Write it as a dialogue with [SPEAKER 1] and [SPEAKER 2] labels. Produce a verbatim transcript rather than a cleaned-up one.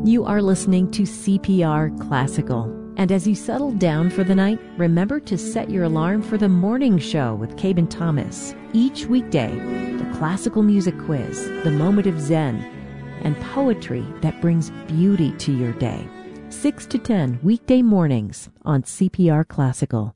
[SPEAKER 1] You are listening to C P R Classical. And as you settle down for the night, remember to set your alarm for the morning show with Cabin Thomas. Each weekday, the classical music quiz, the moment of Zen, and poetry that brings beauty to your day. six to ten weekday mornings on C P R Classical.